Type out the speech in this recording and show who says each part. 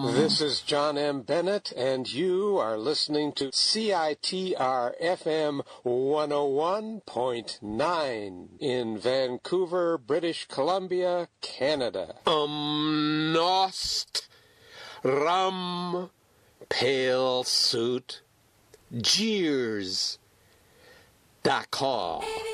Speaker 1: This is John M. Bennett, and you are listening to CITR FM 101.9 in Vancouver, British Columbia, Canada. Nost Rum Pale Suit Jeers.com.